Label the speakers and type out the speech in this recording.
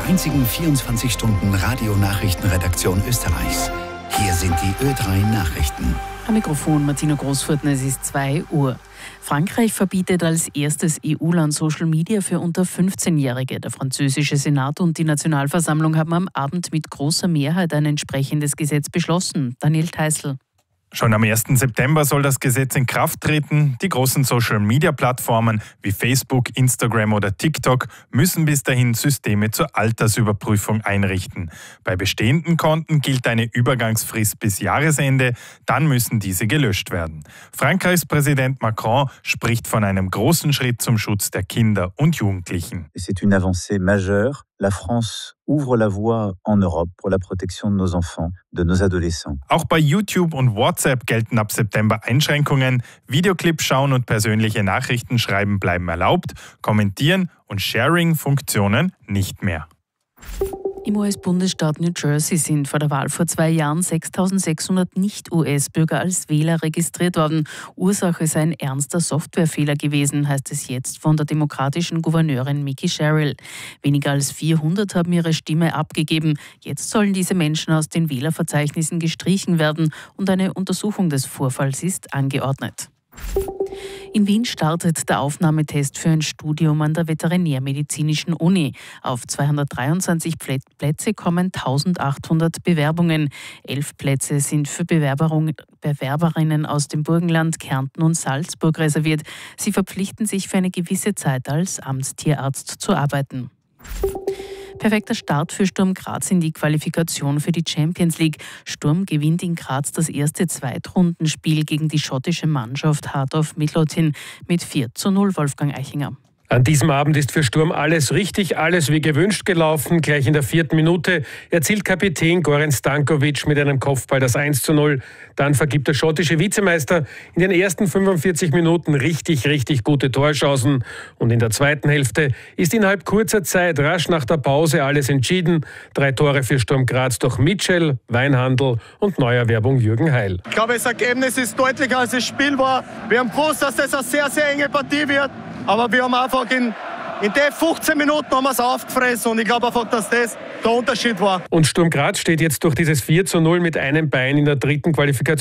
Speaker 1: der einzigen 24-Stunden-Radio-Nachrichtenredaktion Österreichs. Hier sind die Ö3 Nachrichten.
Speaker 2: Am Mikrofon Martina Großfurten, es ist 2 Uhr. Frankreich verbietet als erstes EU-Land Social Media für unter 15-Jährige. Der französische Senat und die Nationalversammlung haben am Abend mit großer Mehrheit ein entsprechendes Gesetz beschlossen. Daniel Theißl.
Speaker 3: Schon am 1. September soll das Gesetz in Kraft treten. Die großen Social-Media-Plattformen wie Facebook, Instagram oder TikTok müssen bis dahin Systeme zur Altersüberprüfung einrichten. Bei bestehenden Konten gilt eine Übergangsfrist bis Jahresende, dann müssen diese gelöscht werden. Frankreichs Präsident Macron spricht von einem großen Schritt zum Schutz der Kinder und Jugendlichen.
Speaker 4: C'est une avancée majeure. La France ouvre la voie en Europe pour la protection de nos enfants, de nos adolescents.
Speaker 3: Auch bei YouTube und WhatsApp gelten ab September Einschränkungen. Videoclips schauen und persönliche Nachrichten schreiben bleiben erlaubt, kommentieren und Sharing-Funktionen nicht mehr.
Speaker 2: Im US-Bundesstaat New Jersey sind vor der Wahl vor 2 Jahren 6.600 Nicht-US-Bürger als Wähler registriert worden. Ursache sei ein ernster Softwarefehler gewesen, heißt es jetzt von der demokratischen Gouverneurin Mikie Sherrill. Weniger als 400 haben ihre Stimme abgegeben. Jetzt sollen diese Menschen aus den Wählerverzeichnissen gestrichen werden und eine Untersuchung des Vorfalls ist angeordnet. In Wien startet der Aufnahmetest für ein Studium an der Veterinärmedizinischen Uni. Auf 223 Plätze kommen 1800 Bewerbungen. 11 Plätze sind für Bewerberinnen aus dem Burgenland, Kärnten und Salzburg reserviert. Sie verpflichten sich für eine gewisse Zeit als Amtstierarzt zu arbeiten. Perfekter Start für Sturm Graz in die Qualifikation für die Champions League. Sturm gewinnt in Graz das erste Zweitrundenspiel gegen die schottische Mannschaft Heart of Midlothian mit 4:0. Wolfgang Eichinger.
Speaker 5: An diesem Abend ist für Sturm alles richtig, alles wie gewünscht gelaufen. Gleich in der 4. Minute erzielt Kapitän Goran Stankovic mit einem Kopfball das 1:0. Dann vergibt der schottische Vizemeister in den ersten 45 Minuten richtig gute Torchancen. Und in der zweiten Hälfte ist innerhalb kurzer Zeit, rasch nach der Pause, alles entschieden. 3 Tore für Sturm Graz durch Mitchell, Weinhandl und Neuerwerbung Jürgen Heil.
Speaker 6: Ich glaube, das Ergebnis ist deutlicher als das Spiel war. Wir haben gewusst, dass das eine sehr, sehr enge Partie wird. Aber wir haben einfach in den 15 Minuten haben wir es aufgefressen und ich glaube einfach, dass das der Unterschied war.
Speaker 5: Und Sturm Graz steht jetzt durch dieses 4:0 mit einem Bein in der 3. Qualifikation.